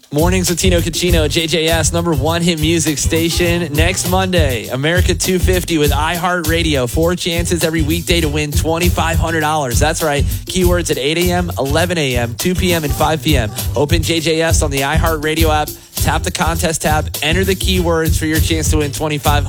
Mornings with Tino Cucino, JJS, number one hit music station. Next Monday, America 250 with iHeartRadio. 4 chances every weekday to win $2,500. That's right. Keywords at 8 a.m., 11 a.m., 2 p.m., and 5 p.m. Open JJS on the iHeartRadio app. Tap the contest tab. Enter the keywords for your chance to win $2,500.